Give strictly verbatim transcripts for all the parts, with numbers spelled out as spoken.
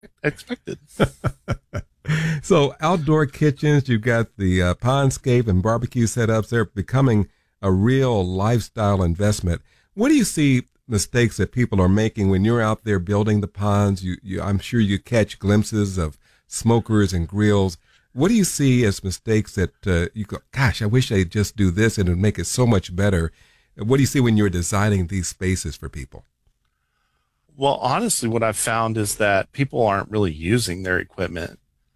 expected. So outdoor kitchens, you've got the uh, pondscape and barbecue setups. They're becoming a real lifestyle investment. What do you see mistakes that people are making when you're out there building the ponds? You, you, I'm sure you catch glimpses of smokers and grills. What do you see as mistakes that uh, you go, gosh, I wish they'd just do this and it would make it so much better? What do you see when you're designing these spaces for people? Well, honestly, what I've found is that people aren't really using their equipment.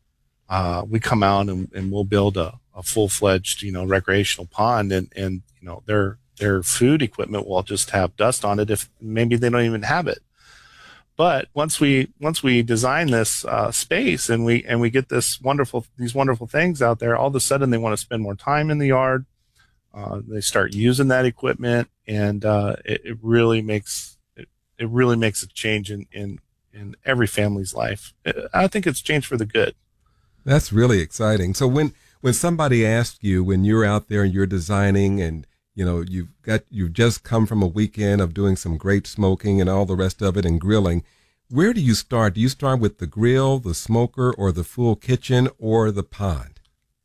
Uh, we come out and, and we'll build a, a full-fledged, you know, recreational pond, and, and, you know, their, their food equipment will just have dust on it if maybe they don't even have it. But once we, once we design this, uh, space and we, and we get this wonderful, these wonderful things out there, all of a sudden they want to spend more time in the yard. Uh, they start using that equipment, and, uh, it, it really makes, it, it really makes a change in, in, in every family's life. I think it's changed for the good. That's really exciting. So when, when somebody asks you, when you're out there and you're designing and, you know, you've got, you've just come from a weekend of doing some great smoking and all the rest of it and grilling, where do you start? Do you start with the grill, the smoker, or the full kitchen, or the pond?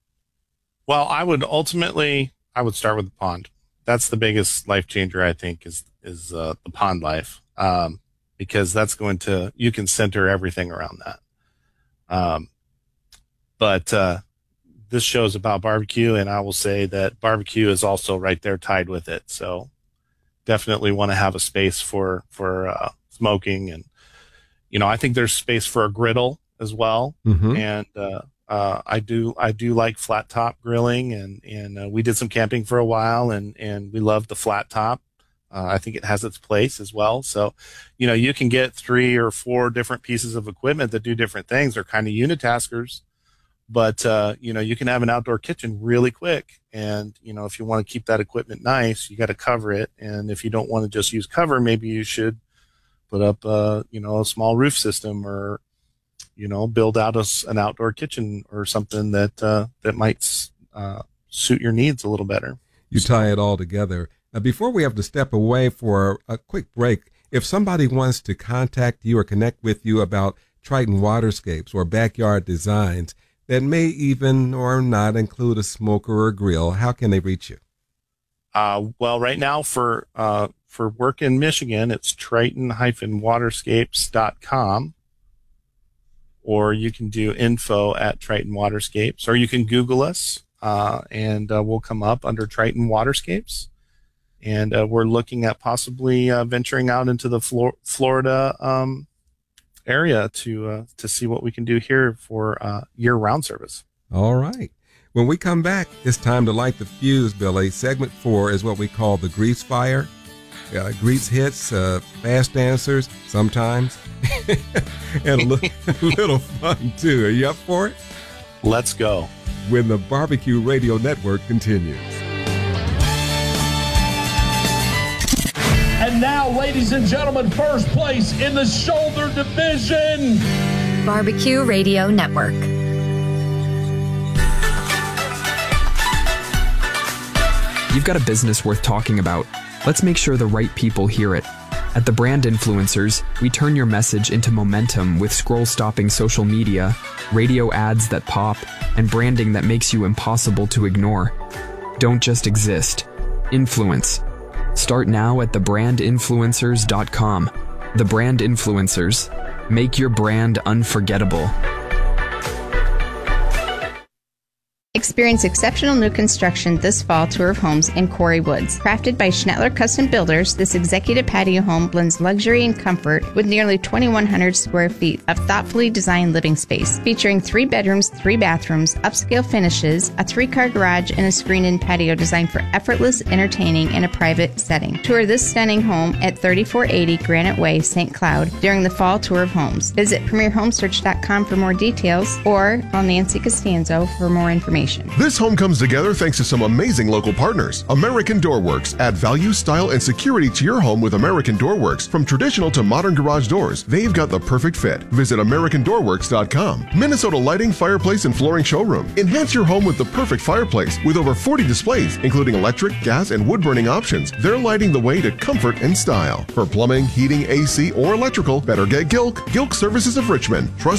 Well, I would ultimately, I would start with the pond. That's the biggest life changer, I think, is, is, uh, the pond life. Um, because that's going to, you can center everything around that. Um, But uh, this show's about barbecue, and I will say that barbecue is also right there tied with it. So definitely want to have a space for for uh, smoking, and you know, I think there's space for a griddle as well. Mm-hmm. And uh, uh, I do I do like flat top grilling, and and uh, we did some camping for a while, and and we love the flat top. Uh, I think it has its place as well. So, you know, you can get three or four different pieces of equipment that do different things. They're kind of unitaskers. But, uh, you know, you can have an outdoor kitchen really quick. And, you know, if you want to keep that equipment nice, you got to cover it. And if you don't want to just use cover, maybe you should put up, uh, you know, a small roof system, or, you know, build out a, an outdoor kitchen or something that, uh, that might, uh, suit your needs a little better. You tie it all together. Now, before we have to step away for a quick break, if somebody wants to contact you or connect with you about Triton Waterscapes or backyard designs that may even or not include a smoker or grill, how can they reach you? Uh, well, right now for, uh, for work in Michigan, it's triton dash waterscapes dot com, or you can do info at Triton Waterscapes, or you can Google us, uh, and, uh, we'll come up under Triton Waterscapes. And, uh, we're looking at possibly, uh, venturing out into the Flor- Florida, um, area to uh, to see what we can do here for uh, year-round service. All right. When we come back, it's time to light the fuse, Billy. Segment four is what we call the grease fire. Uh, grease hits, uh, fast answers sometimes, and a little, a little fun, too. Are you up for it? Let's go. When the Barbecue Radio Network continues. And now, ladies and gentlemen, first place in the shoulder division. Barbecue Radio Network. You've got a business worth talking about. Let's make sure the right people hear it. At The Brand Influencers, we turn your message into momentum with scroll-stopping social media, radio ads that pop, and branding that makes you impossible to ignore. Don't just exist. Influence. Start now at the brand influencers dot com. The Brand Influencers. Make your brand unforgettable. Experience exceptional new construction this fall tour of homes in Quarry Woods. Crafted by Schnettler Custom Builders, this executive patio home blends luxury and comfort with nearly twenty-one hundred square feet of thoughtfully designed living space, featuring three bedrooms, three bathrooms, upscale finishes, a three-car garage, and a screened-in patio designed for effortless entertaining in a private setting. Tour this stunning home at thirty-four eighty Granite Way, Saint Cloud during the fall tour of homes. Visit premier home search dot com for more details, or call Nancy Costanzo for more information. renovation. This home comes together thanks to some amazing local partners. American Door Works. Add value, style, and security to your home with American Door Works. From traditional to modern garage doors, they've got the perfect fit. Visit American Door Works dot com. Minnesota Lighting, Fireplace, and Flooring Showroom. Enhance your home with the perfect fireplace with over forty displays, including electric, gas, and wood-burning options. They're lighting the way to comfort and style. For plumbing, heating, A C, or electrical, better get Gilk. Gilk Services of Richmond. Trust